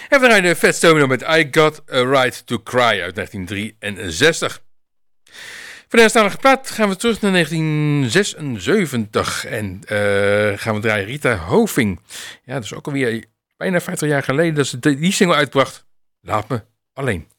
En we draaien Fats Domino met I Got a Right to Cry uit 1963. Voor de Nederlandstalige plaat gaan we terug naar 1976 en gaan we draaien Rita Hoving. Ja, dat is ook alweer bijna 50 jaar geleden dat ze die single uitbracht. Laat me alleen.